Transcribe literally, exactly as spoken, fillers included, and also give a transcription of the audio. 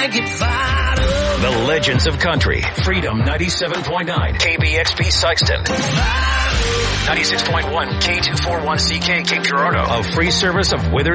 I get fired up. The Legends of Country. Freedom ninety-seven point nine. K B X P Sikeston. ninety-six point one K two forty-one C K Cape Girardeau. A free service of Withers